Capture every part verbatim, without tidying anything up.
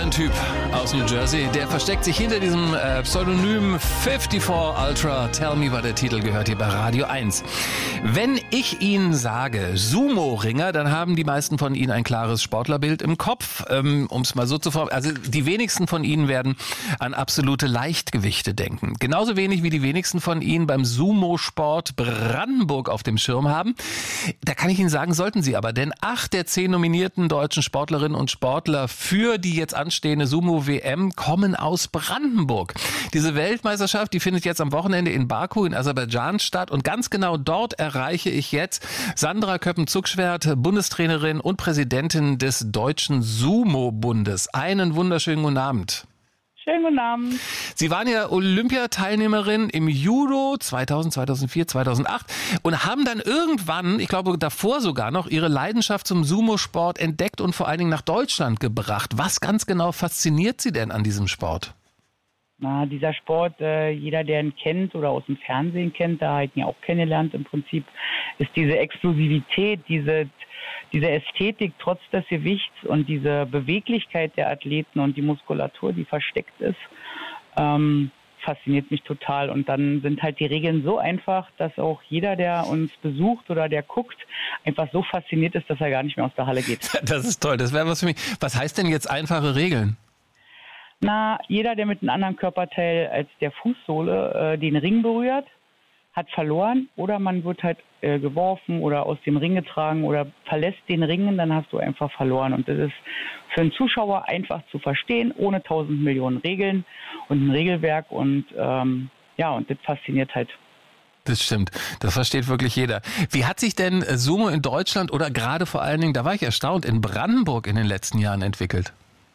ein Typ aus New Jersey, der versteckt sich hinter diesem äh, Pseudonym vierundfünfzig Ultra. Tell Me war der Titel, gehört hier bei Radio eins. Wenn ich Ihnen sage Sumo-Ringer, dann haben die meisten von Ihnen ein klares Sportlerbild im Kopf. Ähm, um es mal so zu formulieren, also die wenigsten von Ihnen werden an absolute Leichtgewichte denken. Genauso wenig wie die wenigsten von Ihnen beim Sumo-Sport Brandenburg auf dem Schirm haben. Da kann ich Ihnen sagen, sollten Sie aber, denn acht der zehn nominierten deutschen Sportlerinnen und Sportler für die jetzt anstehende Sumo-W M kommen aus Brandenburg. Diese Weltmeisterschaft, die findet jetzt am Wochenende in Baku in Aserbaidschan statt und ganz genau dort erreiche ich jetzt Sandra Köppen-Zuckschwert, Bundestrainerin und Präsidentin des Deutschen Sumo-Bundes. Einen wunderschönen guten Abend. Schönen guten Abend. Sie waren ja Olympiateilnehmerin im Judo zweitausend, zweitausendvier, zweitausendacht und haben dann irgendwann, ich glaube davor sogar noch, Ihre Leidenschaft zum Sumo-Sport entdeckt und vor allen Dingen nach Deutschland gebracht. Was ganz genau fasziniert Sie denn an diesem Sport? Na, dieser Sport, äh, jeder, der ihn kennt oder aus dem Fernsehen kennt, da hat ihn ja auch kennengelernt im Prinzip, ist diese Explosivität, diese diese Ästhetik trotz des Gewichts und diese Beweglichkeit der Athleten und die Muskulatur, die versteckt ist, ähm, fasziniert mich total. Und dann sind halt die Regeln so einfach, dass auch jeder, der uns besucht oder der guckt, einfach so fasziniert ist, dass er gar nicht mehr aus der Halle geht. Das ist toll, das wäre was für mich. Was heißt denn jetzt einfache Regeln? Na, jeder, der mit einem anderen Körperteil als der Fußsohle äh, den Ring berührt, hat verloren, oder man wird halt äh, geworfen oder aus dem Ring getragen oder verlässt den Ring, dann hast du einfach verloren. Und das ist für einen Zuschauer einfach zu verstehen, ohne tausend Millionen Regeln und ein Regelwerk. Und ähm, ja, und das fasziniert halt. Das stimmt, das versteht wirklich jeder. Wie hat sich denn Sumo in Deutschland oder gerade vor allen Dingen, da war ich erstaunt, in Brandenburg in den letzten Jahren entwickelt?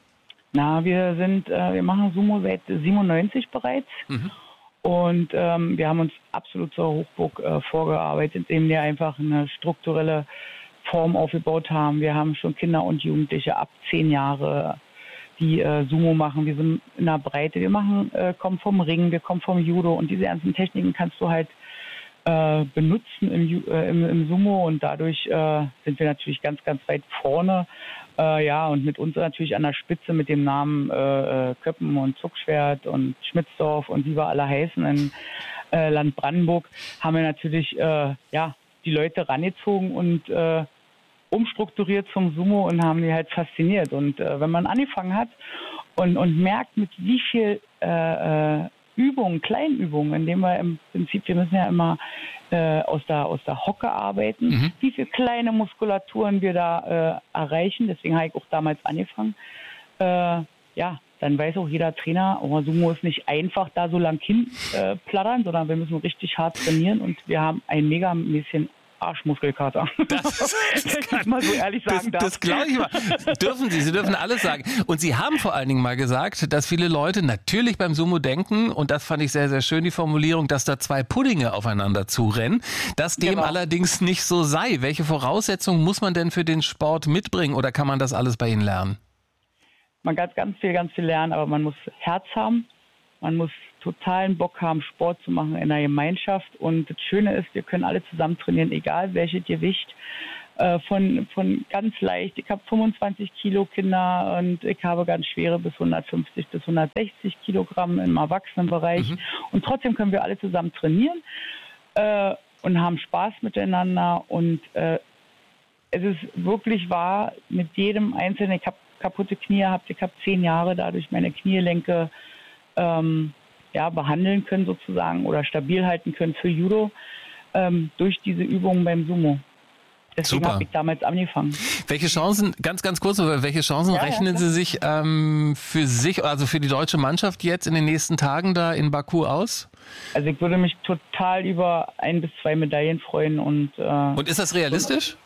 Na, wir sind, äh, wir machen Sumo seit siebenundneunzig bereits. Mhm. Und ähm, wir haben uns absolut zur Hochburg äh, vorgearbeitet, indem wir einfach eine strukturelle Form aufgebaut haben. Wir haben schon Kinder und Jugendliche ab zehn Jahre, die äh, Sumo machen. Wir sind in der Breite. Wir machen, äh, kommen vom Ring, wir kommen vom Judo. Und diese ganzen Techniken kannst du halt äh, benutzen im, äh, im, im Sumo. Und dadurch äh, sind wir natürlich ganz, ganz weit vorne. Äh, ja, und mit uns natürlich an der Spitze mit dem Namen äh, Köppen und Zuckschwert und Schmitzdorf und wie wir alle heißen in äh, Land Brandenburg, haben wir natürlich äh, ja, die Leute rangezogen und äh, umstrukturiert zum Sumo und haben die halt fasziniert. Und äh, wenn man angefangen hat und, und merkt, mit wie viel äh, äh, Übungen, Kleinübungen, indem wir im Prinzip, wir müssen ja immer äh, aus der aus der Hocke arbeiten, mhm. wie viele kleine Muskulaturen wir da äh, erreichen. Deswegen habe ich auch damals angefangen. Äh, ja, dann weiß auch jeder Trainer, oh, Sumo ist nicht einfach da so lang hin äh, plattern, sondern wir müssen richtig hart trainieren und wir haben ein mega bisschen Arschmuskelkater. Das, das kann ich mal so ehrlich sagen das, darf. Das glaube ich mal. Dürfen Sie, Sie dürfen alles sagen. Und Sie haben vor allen Dingen mal gesagt, dass viele Leute natürlich beim Sumo denken, und das fand ich sehr, sehr schön, die Formulierung, dass da zwei Puddinge aufeinander zurennen, dass dem genau. allerdings nicht so sei. Welche Voraussetzungen muss man denn für den Sport mitbringen oder kann man das alles bei Ihnen lernen? Man kann ganz viel, ganz viel lernen, aber man muss Herz haben. Man muss totalen Bock haben, Sport zu machen in der Gemeinschaft. Und das Schöne ist, wir können alle zusammen trainieren, egal welches Gewicht. Äh, von, von ganz leicht, ich habe fünfundzwanzig Kilo Kinder und ich habe ganz schwere bis hundertfünfzig bis hundertsechzig Kilogramm im Erwachsenenbereich. Mhm. Und trotzdem können wir alle zusammen trainieren äh, und haben Spaß miteinander. Und äh, es ist wirklich wahr, mit jedem Einzelnen, ich habe kaputte Knie gehabt, ich habe zehn Jahre dadurch meine Kniegelenke ähm, ja, behandeln können sozusagen oder stabil halten können für Judo ähm, durch diese Übungen beim Sumo. Deswegen habe ich damals angefangen. Welche Chancen, ganz, ganz kurz, welche Chancen ja, rechnen ja, Sie sich ähm, für sich, also für die deutsche Mannschaft jetzt in den nächsten Tagen da in Baku aus? Also ich würde mich total über ein bis zwei Medaillen freuen. Und, äh, und ist das realistisch?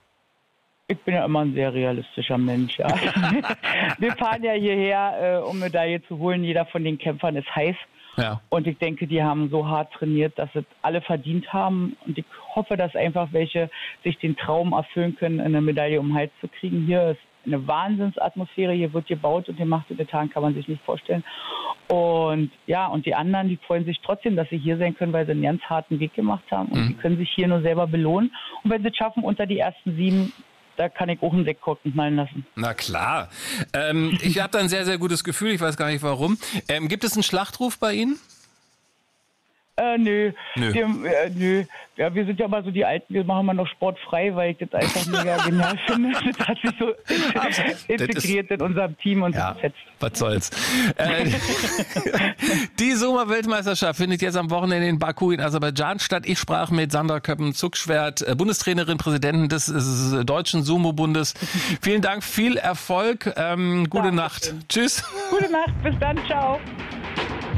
Ich bin ja immer ein sehr realistischer Mensch. Ja. Wir fahren ja hierher, äh, um Medaille zu holen. Jeder von den Kämpfern ist heiß. Ja. Und ich denke, die haben so hart trainiert, dass es alle verdient haben. Und ich hoffe, dass einfach welche sich den Traum erfüllen können, eine Medaille um den Hals zu kriegen. Hier ist eine Wahnsinnsatmosphäre. Hier wird gebaut und gemacht in den Tagen, kann man sich nicht vorstellen. Und ja, und die anderen, die freuen sich trotzdem, dass sie hier sein können, weil sie einen ganz harten Weg gemacht haben. Und mhm. die können sich hier nur selber belohnen. Und wenn sie es schaffen, unter die ersten sieben da kann ich auch einen Sektkorken knallen lassen. Na klar. Ähm, ich habe da ein sehr, sehr gutes Gefühl. Ich weiß gar nicht warum. Ähm, gibt es einen Schlachtruf bei Ihnen? Äh, nö. Nö. Wir, äh, nö. Ja, wir sind ja mal so die Alten, wir machen mal noch sportfrei, weil ich das einfach mega genial finde. Das hat sich so integriert in unserem Team und Ja, fetzt. was soll's. äh, die Sumo-Weltmeisterschaft findet jetzt am Wochenende in Baku in Aserbaidschan statt. Ich sprach mit Sandra Köppen-Zuckschwert, Bundestrainerin, Präsidentin des, des Deutschen Sumo-Bundes. Vielen Dank, viel Erfolg, ähm, gute Danke Nacht. schön. Tschüss. Gute Nacht, bis dann, ciao.